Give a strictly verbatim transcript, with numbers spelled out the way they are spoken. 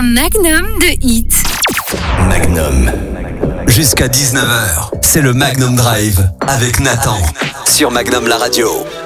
Un magnum de hits. Magnum. Jusqu'à dix-neuf heures, c'est le Magnum Drive avec Nathan sur Magnum la radio.